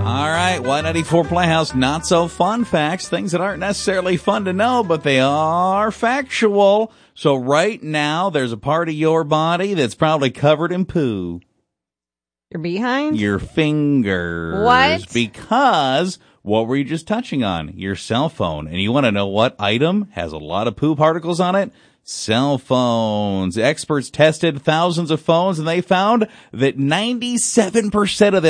All right, Y94 Playhouse, not so fun facts, things that aren't necessarily fun to know, but they are factual. So right now, there's a part of your body that's probably covered in poo. Your behind? Your fingers. What? Because what were you just touching on? Your cell phone. And you want to know what item has a lot of poo particles on it? Cell phones. Experts tested thousands of phones and they found that 97% of them